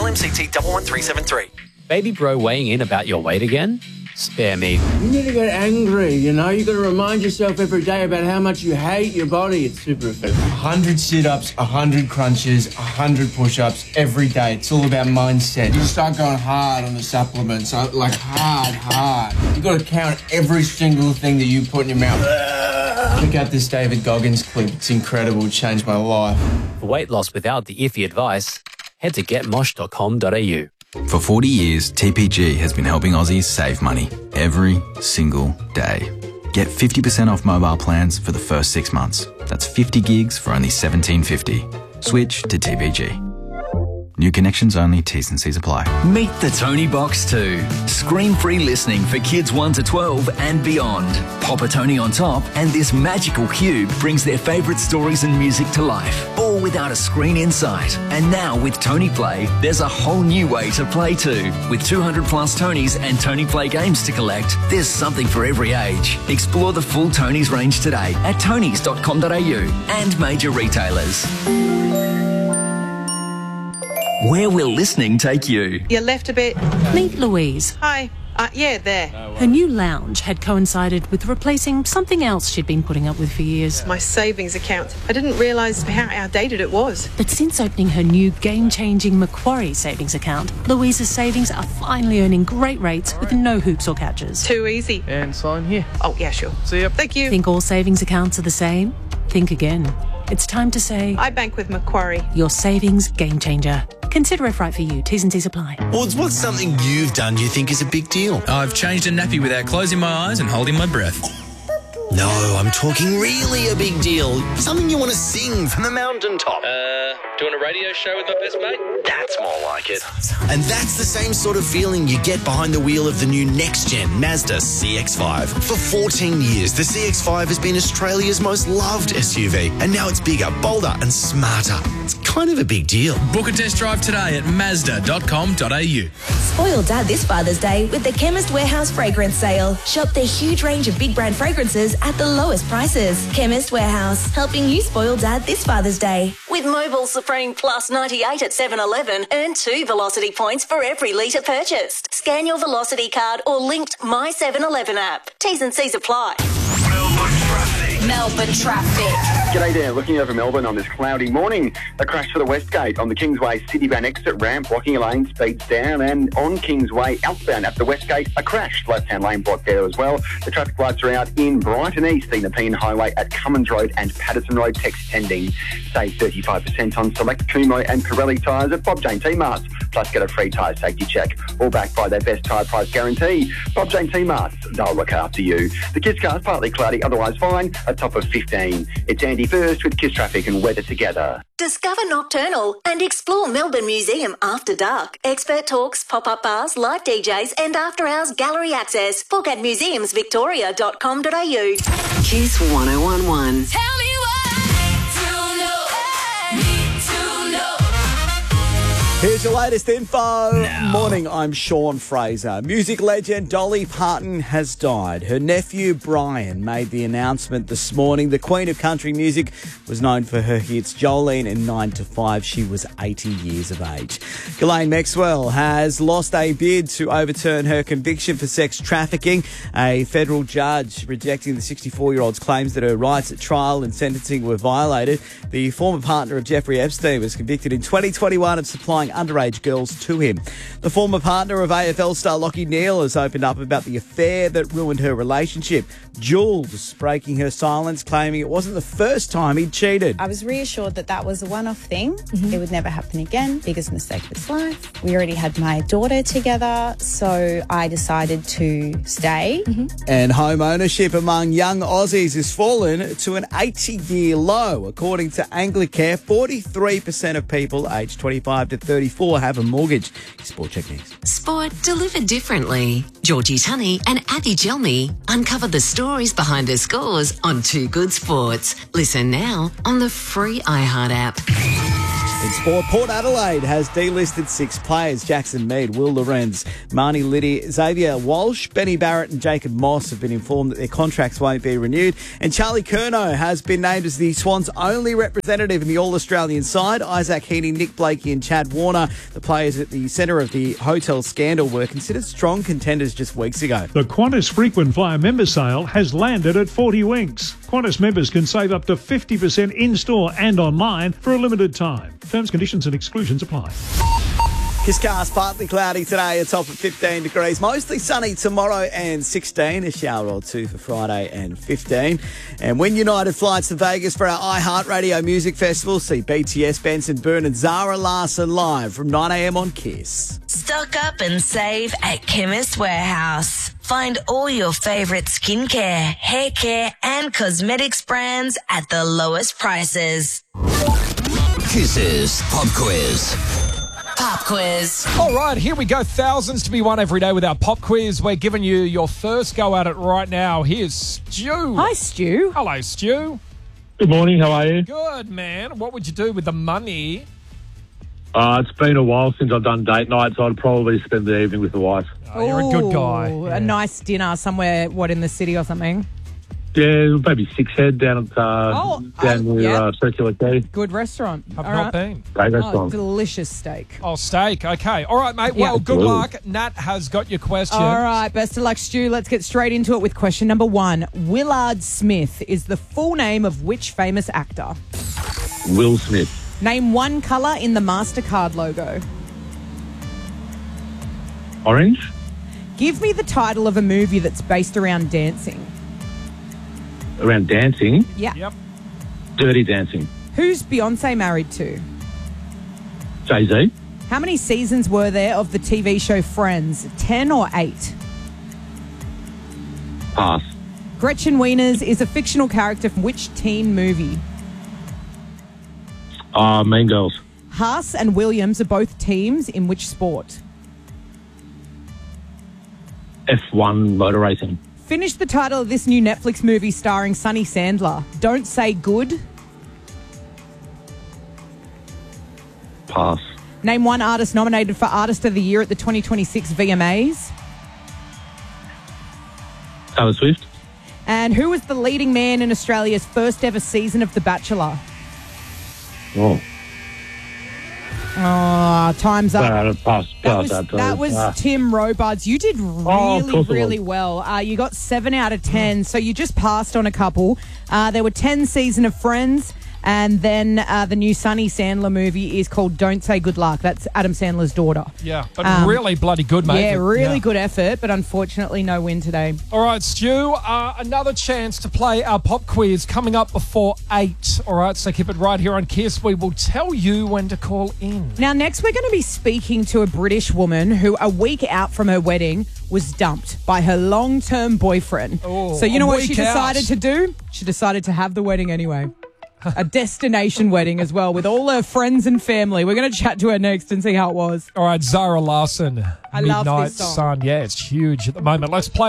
LMCT 11373. Baby bro weighing in about your weight again? Spare me. You need to get angry, you know? You got to remind yourself every day about how much you hate your body. It's super effective. 100 sit-ups, 100 crunches, 100 push-ups every day. It's all about mindset. You start going hard on the supplements, like hard. You got to count every single thing that you put in your mouth. Check out this David Goggins clip. It's incredible. It changed my life. For weight loss without the iffy advice, head to getmosh.com.au. For 40 years, TPG has been helping Aussies save money every single day. Get 50% off mobile plans for the first 6 months. That's 50 gigs for only $17.50. Switch to TPG. New connections only, T's and C's apply. Meet the Tony Box 2. Screen-free listening for kids 1 to 12 and beyond. Pop a Tony on top and this magical cube brings their favourite stories and music to life, all without a screen in sight. And now with Tony Play, there's a whole new way to play too. With 200 plus Tonys and Tony Play games to collect, there's something for every age. Explore the full Tonys range today at tonys.com.au and major retailers. Where will listening take you? You left a bit. Meet Louise. Hi. Yeah, there. Her new lounge had coincided with replacing something else she'd been putting up with for years. My savings account. I didn't realise how outdated it was. But since opening her new game-changing Macquarie savings account, Louise's savings are finally earning great rates with no hoops or catches. Too easy. And sign here. Oh, yeah, sure. See ya. Thank you. Think all savings accounts are the same? Think again. It's time to say... I bank with Macquarie. Your savings game changer. Consider if right for you. T's and C's apply. Well, what's something you've done you think is a big deal? I've changed a nappy without closing my eyes and holding my breath. No, I'm talking really a big deal. Something you want to sing from the mountaintop. Doing a radio show with my best mate? That's more like it. And that's the same sort of feeling you get behind the wheel of the new next-gen Mazda CX-5. For 14 years, the CX-5 has been Australia's most loved SUV, and now it's bigger, bolder and smarter. It's kind of a big deal. Book a test drive today at mazda.com.au. Spoil Dad this Father's Day with the Chemist Warehouse Fragrance Sale. Shop their huge range of big brand fragrances at the lowest prices. Chemist Warehouse, helping you spoil Dad this Father's Day. With Mobile Supreme Plus 98 at 7-Eleven, earn 2 Velocity points for every litre purchased. Scan your Velocity card or linked My 7-Eleven app. T's and C's apply. Melbourne traffic. G'day there, looking over Melbourne on this cloudy morning. A crash for the West Gate on the Kingsway Cityvan exit ramp, blocking a lane, speeds down, and on Kingsway outbound at the West Gate, a crash. Left-hand lane blocked there as well. The traffic lights are out in Brighton East, the Nepean Highway at Cummins Road and Patterson Road, text pending. Save 35% on select Kumho and Pirelli tyres at Bob Jane T-Marts. Plus get a free tyre safety check. All backed by their best tyre price guarantee. Bob Jane T-Marts, they'll look after you. The Kiss car's partly cloudy, otherwise fine, a top of 15. It's Andy First with Kiss Traffic and weather together. Discover Nocturnal and explore Melbourne Museum after dark. Expert talks, pop-up bars, live DJs and after-hours gallery access. Book at museumsvictoria.com.au. Kiss 1011. Tell me Here's your latest info. Morning, I'm Sean Fraser. Music legend Dolly Parton has died. Her nephew Brian made the announcement this morning. The Queen of Country Music was known for her hits Jolene and 9 to 5. She was 80 years of age. Ghislaine Maxwell has lost a bid to overturn her conviction for sex trafficking. A federal judge rejecting the 64-year-old's claims that her rights at trial and sentencing were violated. The former partner of Jeffrey Epstein was convicted in 2021 of supplying underage girls to him. The former partner of AFL star Lachie Neale has opened up about the affair that ruined her relationship. Jules breaking her silence, claiming it wasn't the first time he'd cheated. I was reassured that that was a one-off thing. It would never happen again. Biggest mistake of his life. We already had my daughter together, so I decided to stay. And home ownership among young Aussies has fallen to an 80-year low. According to Anglicare, 43% of people aged 25 to 34 have a mortgage. Sport Check next. Sport delivered differently. Georgie Tunney and Abby Gelmy uncover the stories behind the scores on Too Good Sports. Listen now on the free iHeart app. In sport, Port Adelaide has delisted 6 players. Jackson Mead, Will Lorenz, Marnie Liddy, Xavier Walsh, Benny Barrett and Jacob Moss have been informed that their contracts won't be renewed. And Charlie Curnow has been named as the Swans' only representative in the All-Australian side. Isaac Heaney, Nick Blakey and Chad Warner, the players at the centre of the hotel scandal, were considered strong contenders just weeks ago. The Qantas Frequent Flyer member sale has landed at 40 Winks. Qantas members can save up to 50% in-store and online for a limited time. Terms, conditions and exclusions apply. Kiscars partly cloudy today, a top of 15 degrees. Mostly sunny tomorrow and 16. A shower or two for Friday and 15. And when United flights to Vegas for our iHeartRadio Music Festival, see BTS, Benson Boone and Zara Larsson live from 9am on Kiss. Stock up and save at Chemist Warehouse. Find all your favourite skincare, hair care and cosmetics brands at the lowest prices. Kiss's Pop Quiz. Pop quiz. All right, here we go. Thousands to be won every day with our pop quiz. We're giving you your first go at it right now. Here's Stu. Hi, Stu. Hello, Stu. Good morning. How are you? Good, man. What would you do with the money? It's been a while since I've done date night, so I'd probably spend the evening with the wife. Oh, you're a good guy. A nice dinner somewhere, in the city or something? Yeah, maybe Six Head down at near Circular Quay. Good restaurant. I've not been. Great restaurant. Delicious steak. Oh, steak. Okay. All right, mate. Yeah. Well, good luck. Nat has got your question. All right. Best of luck, Stu. Let's get straight into it with question number 1. Willard Smith is the full name of which famous actor? Will Smith. Name one colour in the MasterCard logo. Orange. Give me the title of a movie that's based around dancing. Around dancing? Yeah. Yep. Dirty Dancing. Who's Beyonce married to? Jay-Z. How many seasons were there of the TV show Friends? 10 or 8? Pass. Gretchen Wieners is a fictional character from which teen movie? Mean Girls. Haas and Williams are both teams in which sport? F1 motor racing. Finish the title of this new Netflix movie starring Sonny Sandler. Don't Say Good. Pass. Name one artist nominated for Artist of the Year at the 2026 VMAs. Taylor Swift. And who was the leading man in Australia's first ever season of The Bachelor? Oh. Oh, time's up. Pass. That was Tim Robards. You did really well. You got 7 out of 10, so you just passed on a couple. There were 10 seasons of Friends, and then the new Sonny Sandler movie is called Don't Say Good Luck. That's Adam Sandler's daughter. Yeah, but really bloody good, mate. Yeah, really good effort, but unfortunately no win today. All right, Stu, another chance to play our pop quiz coming up before 8. All right, so keep it right here on Kiss. We will tell you when to call in. Now, next we're going to be speaking to a British woman who, a week out from her wedding, was dumped by her long-term boyfriend. Oh, so you know what she decided to do? She decided to have the wedding anyway. A destination wedding as well with all her friends and family. We're going to chat to her next and see how it was. All right, Zara Larsson. I love Midnight this song. Sun. Yeah, it's huge at the moment. Let's play